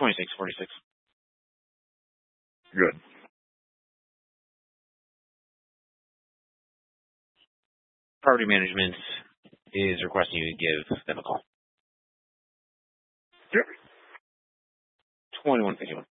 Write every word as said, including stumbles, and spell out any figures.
twenty-six forty-six. Good. Property management is requesting you give them a call. Sure. twenty-one fifty-one.